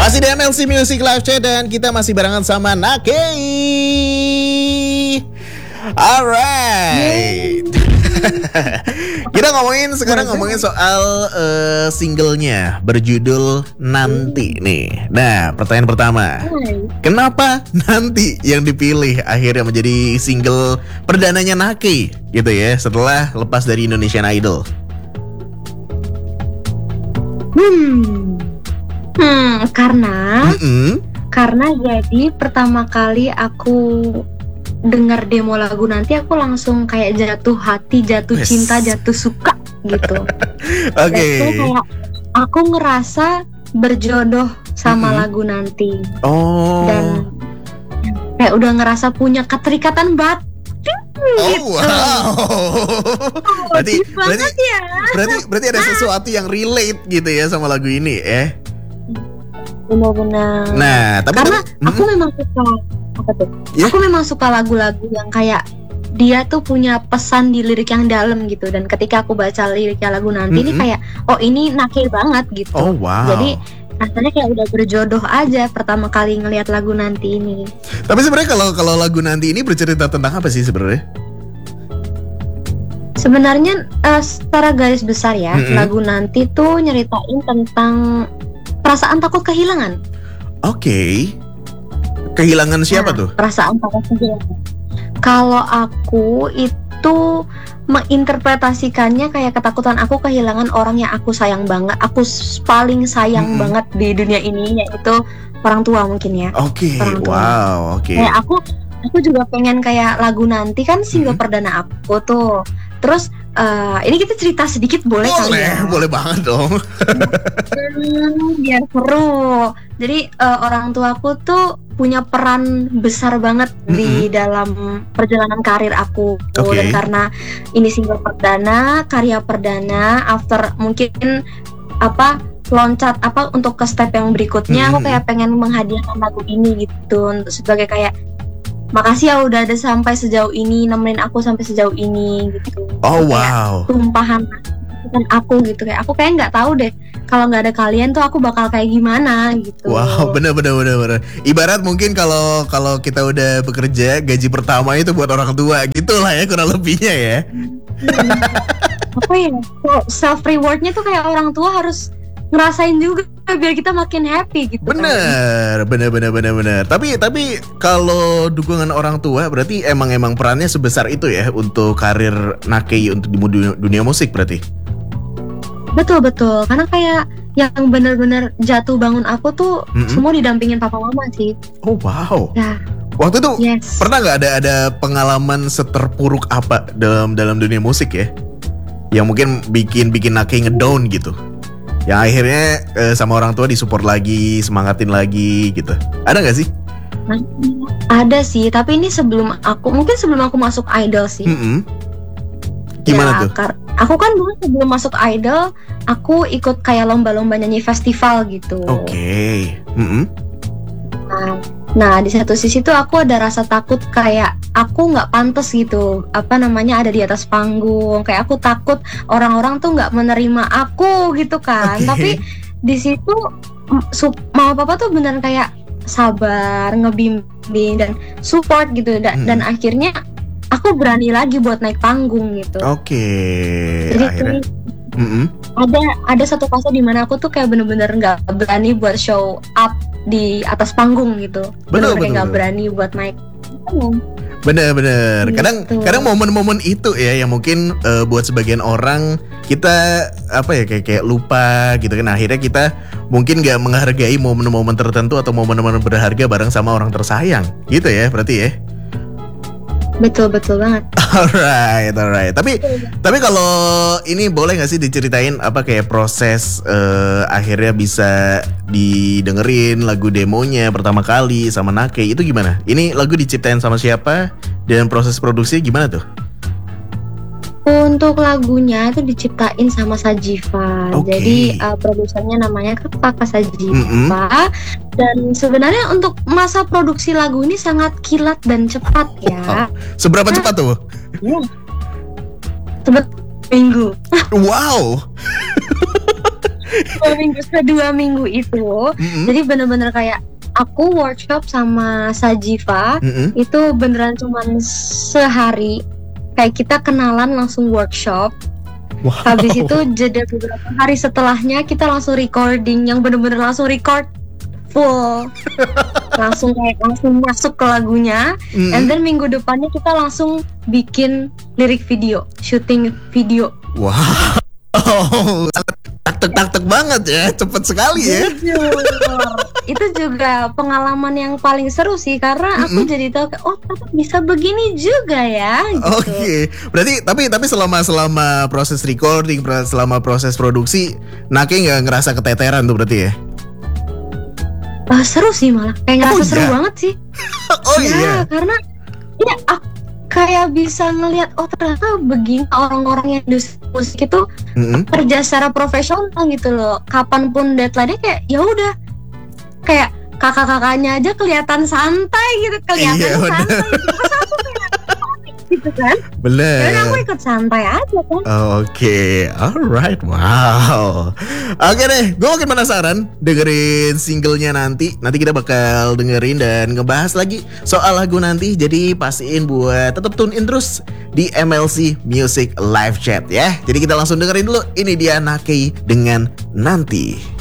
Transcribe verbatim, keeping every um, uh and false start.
Masih di M L C Music Live Chat dan kita masih barengan sama Nakei. Alright. Kita ngomongin sekarang ngomongin soal uh, singlenya berjudul Nanti nih. Nah, pertanyaan pertama, kenapa Nanti yang dipilih akhirnya menjadi single perdananya Nakei gitu ya setelah lepas dari Indonesian Idol? Hmm, hmm karena Mm-mm. karena jadi pertama kali aku dengar demo lagu Nanti, aku langsung kayak jatuh hati, jatuh Yes. cinta, jatuh suka gitu. Oke. Jadi kayak aku ngerasa berjodoh sama Mm-mm. lagu Nanti Oh. dan kayak udah ngerasa punya keterikatan batin. Oh gitu. wow. Berarti deep berarti banget ya. berarti berarti ada sesuatu yang relate gitu ya sama lagu ini eh. Benar-benar. Nah, tapi Karena tapi- aku memang suka apa tuh? Ya. Aku memang suka lagu-lagu yang kayak dia tuh punya pesan di lirik yang dalam gitu, dan ketika aku baca liriknya lagu Nanti ini Mm-mm. kayak oh ini Nakei banget gitu. Oh wow. Jadi rasanya kayak udah berjodoh aja pertama kali ngelihat lagu Nanti ini. Tapi sebenarnya kalau kalau lagu Nanti ini bercerita tentang apa sih sebenarnya? Sebenarnya eh, secara garis besar ya, Mm-mm. lagu Nanti tuh nyeritain tentang perasaan takut kehilangan. Oke. Kehilangan siapa Nah, tuh? Perasaan takut kehilangan. Kalau aku itu menginterpretasikannya kayak ketakutan aku kehilangan orang yang aku sayang banget, aku s- paling sayang Mm-mm. banget di dunia ini, yaitu orang tua mungkin ya. Oke. Orang tua. Wow, oke. Kayak aku, aku juga pengen kayak lagu Nanti kan single Mm-mm. perdana aku tuh. Terus eh, ini kita cerita sedikit boleh, kali Boleh, ya? boleh banget dong. Hmm, biar seru. Jadi eh, orang tuaku tuh punya peran besar banget di dalam perjalanan karir aku. Oke. Dan karena ini single perdana, karya perdana, after mungkin apa loncat apa untuk ke step yang berikutnya, aku Mm-mm. kayak pengen menghadiahkan lagu ini gitu untuk sebagai kayak makasih ya udah ada sampai sejauh ini, nemenin aku sampai sejauh ini gitu. Oh Kayak wow. tumpahan kan aku gitu, kayak aku kayak nggak tahu deh kalau nggak ada kalian tuh aku bakal kayak gimana gitu. Wow, bener bener bener bener. Ibarat mungkin kalau kalau kita udah bekerja gaji pertama itu buat orang tua gitu lah ya kurang lebihnya ya. Apa ya, self rewardnya tuh kayak orang tua harus ngerasain juga biar kita makin happy gitu. kan. Bener, bener bener bener bener. Tapi tapi kalau dukungan orang tua berarti emang emang perannya sebesar itu ya untuk karir Nakei untuk di dunia, dunia musik berarti. Betul betul, karena kayak yang bener-bener jatuh bangun aku tuh Mm-mm. semua didampingin papa mama sih. Oh wow. Ya, Waktu itu yes. pernah nggak ada ada pengalaman seterpuruk apa dalam dalam dunia musik ya? Yang mungkin bikin bikin Nakei ngedown gitu. Yang akhirnya eh, sama orang tua disupport lagi, semangatin lagi gitu. Ada nggak sih? Ada sih, tapi ini sebelum aku mungkin sebelum aku masuk idol sih. Mm-mm. Gimana Ya, tuh? kar- aku kan dulu sebelum masuk idol, aku ikut kayak lomba-lomba nyanyi festival gitu. Oke. Mm-mm. Nah, nah, di satu sisi tuh aku ada rasa takut kayak aku nggak pantas gitu, apa namanya ada di atas panggung. Kayak aku takut orang-orang tuh nggak menerima aku gitu kan. Oke. Tapi di situ mm, sup- mama papa tuh beneran kayak sabar, ngebimbing dan support gitu. Da- Mm. Dan akhirnya aku berani lagi buat naik panggung gitu. Oke. Jadi Akhirnya. tuh Mm-mm. ada ada satu fase di mana aku tuh kayak bener-bener nggak berani buat show up di atas panggung gitu. Betul, Bener-bener kayak betul, nggak betul. berani buat naik panggung. Bener-bener. Kadang Gitu. kadang momen-momen itu ya yang mungkin eh, buat sebagian orang kita apa ya kayak kayak lupa gitu kan. Akhirnya kita mungkin nggak menghargai momen-momen tertentu atau momen-momen berharga bareng sama orang tersayang. Gitu ya berarti ya. Betul betul banget. Alright, alright. Tapi tapi kalau ini boleh nggak sih diceritain apa kayak proses eh, akhirnya bisa didengerin lagu demonya pertama kali sama Nakei itu gimana? Ini lagu diciptain sama siapa dan proses produksinya gimana tuh? Untuk lagunya itu diciptain sama Sajiva. Oke. Jadi uh, produsernya namanya Kakak Sajiva. Mm-mm. Dan sebenarnya untuk masa produksi lagu ini sangat kilat dan cepat ya. Seberapa cepat tuh? Ya. Sebet minggu. Wow. dua minggu kedua minggu itu, Mm-mm. jadi bener-bener kayak aku workshop sama Sajiva Mm-mm. itu beneran cuman sehari, kayak kita kenalan langsung workshop. Wow. Habis itu jeda beberapa hari setelahnya kita langsung recording yang bener-bener langsung record full, langsung kayak langsung masuk ke lagunya. Mm-mm. And then minggu depannya kita langsung bikin lirik video, syuting video. Wow. Tak-tak-tak banget ya, cepet sekali ya. Jujur, itu juga pengalaman yang paling seru sih, karena aku Mm-mm. jadi tahu kayak, oh ternyata bisa begini juga ya. Gitu. Oke, berarti tapi tapi selama selama proses recording, pra- selama proses produksi, Nake nggak ngerasa keteteran tuh berarti ya? Ah, seru sih malah, kayak ngerasa Oh, seru iya? banget sih. Oh Ya, iya. karena ya aku kayak bisa ngelihat oh ternyata begini orang-orang yang industri musik itu Mm-mm. kerja secara profesional gitu loh. Kapanpun deadline-nya kayak ya udah, kayak kakak-kakaknya aja kelihatan santai gitu, kelihatan Iya, bener. santai gitu. Terus aku kayak panik gitu kan. Ya Bener. udah aku ikut santai aja kan. Oke, alright, wow. Oke deh, gue makin penasaran dengerin singlenya nanti. Nanti kita bakal dengerin dan ngebahas lagi soal lagu nanti. Jadi pastiin buat tetap tune in terus di M L C Music Live Chat ya. Jadi kita langsung dengerin dulu. Ini dia Nake dengan Nanti.